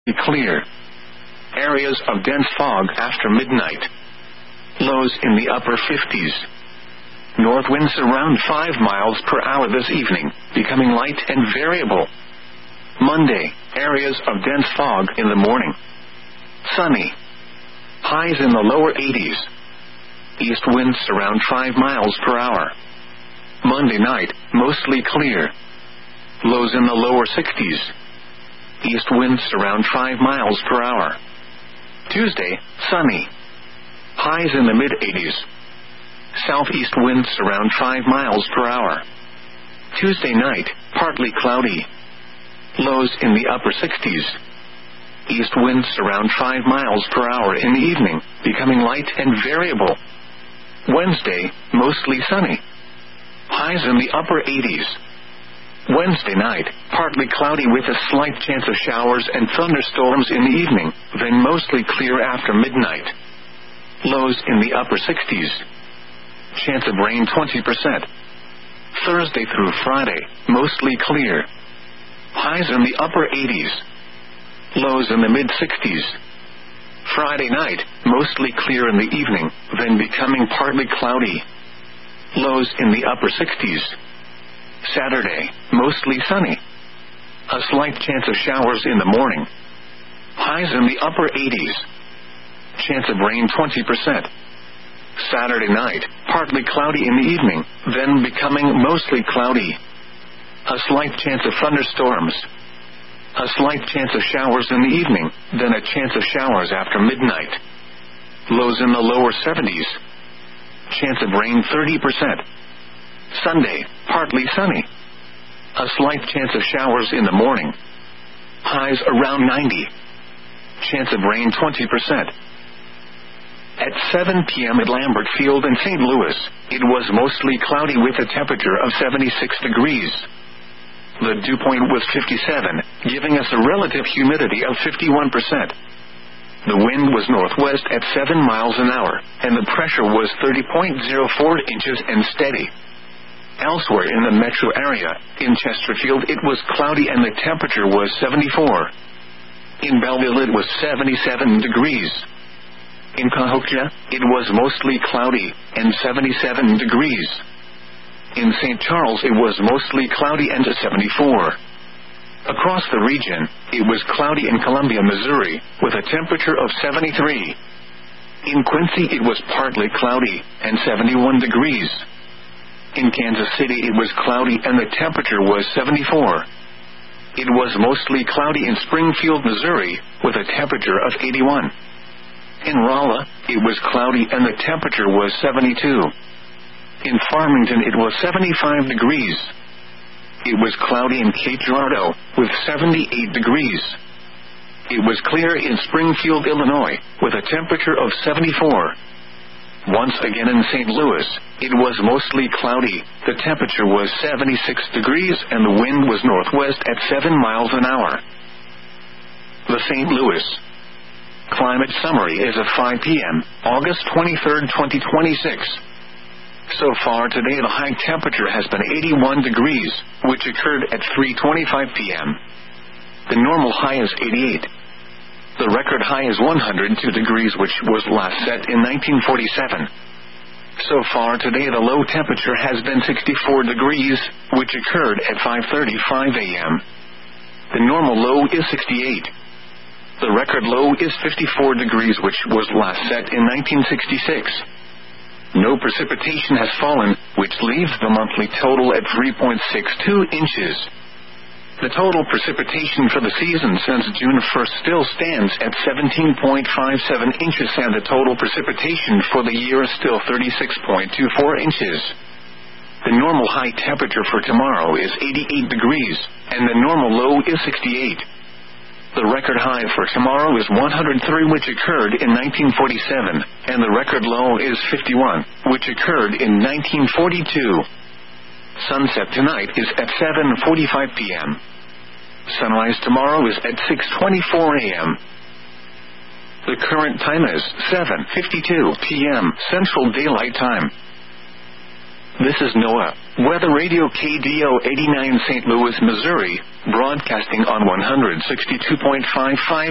clear. Areas of dense fog after midnight. Lows in the upper 50s. North winds around 5 miles per hour this evening, becoming light and variable. Monday, areas of dense fog in the morning. Sunny. Highs in the lower 80s. East winds around 5 miles per hour. Monday night, mostly clear. Lows in the lower 60s. East winds around 5 miles per hour. Tuesday, sunny. Highs in the mid-80s. Southeast winds around 5 miles per hour. Tuesday night, partly cloudy. Lows in the upper 60s. East winds around 5 miles per hour in the evening, becoming light and variable. Wednesday, mostly sunny. Highs in the upper 80s. Wednesday night, partly cloudy with a slight chance of showers and thunderstorms in the evening, then mostly clear after midnight. Lows in the upper 60s. Chance of rain 20%. Thursday through Friday, mostly clear. Highs in the upper 80s. Lows in the mid-60s. Friday night, mostly clear in the evening, then becoming partly cloudy. Lows in the upper 60s. Saturday, mostly sunny. A slight chance of showers in the morning. Highs in the upper 80s. Chance of rain 20%. Saturday night, partly cloudy in the evening, then becoming mostly cloudy. A slight chance of thunderstorms. A slight chance of showers in the evening, then a chance of showers after midnight. Lows in the lower 70s. Chance of rain 30%. Sunday, partly sunny. A slight chance of showers in the morning. Highs around 90. Chance of rain 20%. At 7 p.m. at Lambert Field in St. Louis, it was mostly cloudy with a temperature of 76 degrees. The dew point was 57, giving us a relative humidity of 51%. The wind was northwest at 7 miles an hour, and the pressure was 30.04 inches and steady. Elsewhere in the metro area, in Chesterfield it was cloudy and the temperature was 74. In Belleville it was 77 degrees. In Cahokia, it was mostly cloudy, and 77 degrees. In St. Charles it was mostly cloudy and 74. Across the region, it was cloudy in Columbia, Missouri, with a temperature of 73. In Quincy it was partly cloudy, and 71 degrees. In Kansas City it was cloudy and the temperature was 74. It was mostly cloudy in Springfield, Missouri, with a temperature of 81. In Rolla, it was cloudy and the temperature was 72. In Farmington it was 75 degrees. It was cloudy in Cape Girardeau, with 78 degrees. It was clear in Springfield, Illinois, with a temperature of 74. Once again in St. Louis, it was mostly cloudy, the temperature was 76 degrees and the wind was northwest at 7 miles an hour. The St. Louis Climate Summary is at 5 p.m., August 23, 2026. So far today the high temperature has been 81 degrees, which occurred at 3:25 p.m. The normal high is 88. The record high is 102 degrees, which was last set in 1947. So far today the low temperature has been 64 degrees, which occurred at 5:35 a.m. The normal low is 68. The record low is 54 degrees, which was last set in 1966. No precipitation has fallen, which leaves the monthly total at 3.62 inches. The total precipitation for the season since June 1st still stands at 17.57 inches, and the total precipitation for the year is still 36.24 inches. The normal high temperature for tomorrow is 88 degrees, and the normal low is 68. The record high for tomorrow is 103, which occurred in 1947, and the record low is 51, which occurred in 1942. Sunset tonight is at 7:45 p.m. Sunrise tomorrow is at 6:24 a.m. The current time is 7:52 p.m. Central Daylight Time. This is NOAA Weather Radio KDO 89 St. Louis, Missouri, broadcasting on 162.55